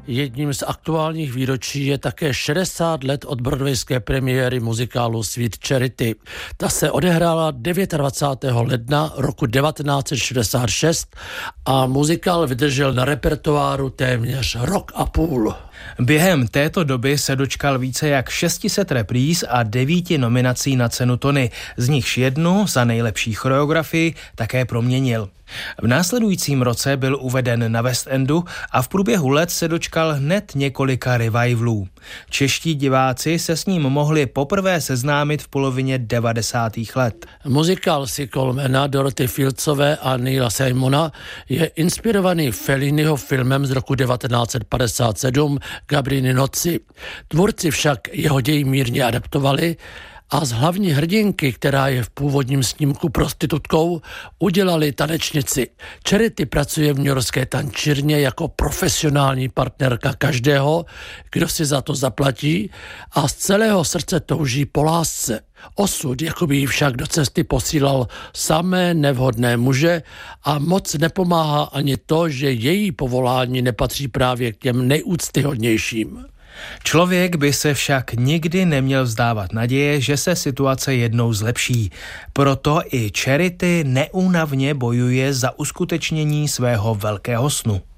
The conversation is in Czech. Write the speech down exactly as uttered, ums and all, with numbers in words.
Jedním z aktuálních výročí je také šedesát let od broadwayské premiéry muzikálu Sweet Charity. Ta se odehrála dvacátého devátého ledna roku devatenáct set šedesát šest a muzikál vydržel na repertoáru téměř rok a půl. Během této doby se dočkal více jak šest set repríz a devíti nominací na cenu Tony, z nichž jednu za nejlepší choreografii také proměnil. V následujícím roce byl uveden na West Endu a v průběhu let se dočkal hned několika revivalů. Čeští diváci se s ním mohli poprvé seznámit v polovině devadesátých let. Muzikál Si Colemana, Dorothy Fieldsové a Neila Simona je inspirovaný Felliniho filmem z roku devatenáct set padesát sedm Gabriny noci. Tvůrci však jeho děj mírně adaptovali a z hlavní hrdinky, která je v původním snímku prostitutkou, udělali tanečnici. Charity pracuje v newyorské tančírně jako profesionální partnerka každého, kdo si za to zaplatí, a z celého srdce touží po lásce. Osud jakoby jí však do cesty posílal samé nevhodné muže a moc nepomáhá ani to, že její povolání nepatří právě k těm nejúctyhodnějším. Člověk by se však nikdy neměl vzdávat naděje, že se situace jednou zlepší. Proto i Charity neúnavně bojuje za uskutečnění svého velkého snu.